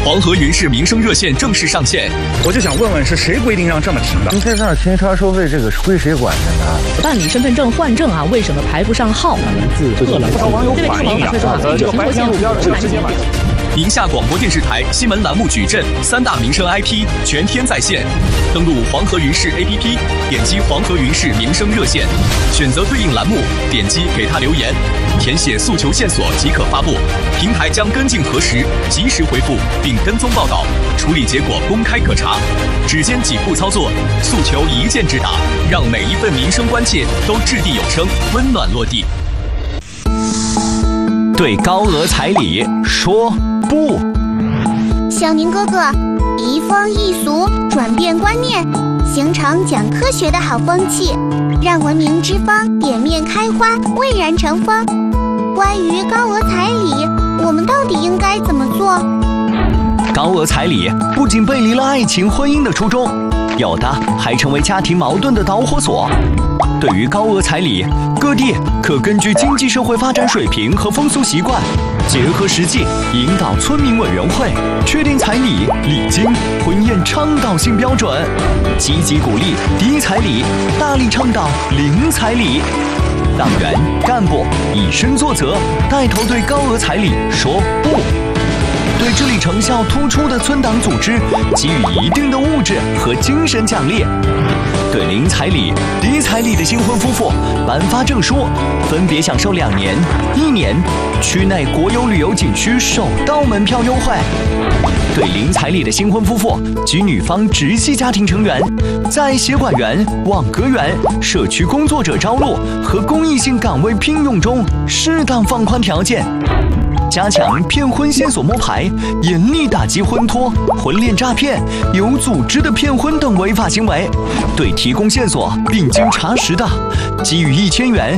黄河云氏民生热线正式上线。 我就想问问，是谁规定让这么停的？ 您在这儿巡查收费，这个是归谁管的呢？ 办理身份证换证啊，为什么排不上号？ 不少网友反映呀，这个白天路边直接买。 宁夏广播电视台新闻栏目矩阵3大民生 IP 全天在线，登录黄河云氏 APP， 点击黄河云氏民生热线，选择对应栏目，点击给他留言，填写诉求线索即可发布，平台将跟进核实，及时回复并跟踪报道，处理结果公开可查。只见几步操作，诉求一键直达，让每一份民生关切都掷地有声，温暖落地。 对高额彩礼说不。 小宁哥哥，移风易俗，转变观念，形成讲科学的好风气，让文明之风点面开花，蔚然成风。关于高额彩礼，我们到底应该怎么做？ 高额彩礼不仅背离了爱情婚姻的初衷，有的还成为家庭矛盾的导火索。对于高额彩礼，各地可根据经济社会发展水平和风俗习惯，结合实际引导村民委员会确定彩礼、礼金、婚宴倡导性标准，积极鼓励低彩礼，大力倡导零彩礼。党员干部以身作则，带头对高额彩礼说不。对治理成效突出的村党组织给予一定的物质和精神奖励。对零彩礼、低彩礼的新婚夫妇颁发证书，分别享受2年、1年区内国有旅游景区首到门票优惠。对零彩礼的新婚夫妇及女方直系家庭成员，在协管员、网格员、社区工作者招录和公益性岗位聘用中适当放宽条件。加强骗婚线索摸排，严厉打击婚托、婚恋诈骗、有组织的骗婚等违法行为。对提供线索并经查实的，给予1000元